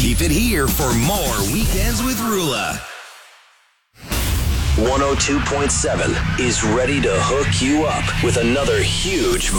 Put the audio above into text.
Keep it here for more Weekends with Rula. 102.7 is ready to hook you up with another huge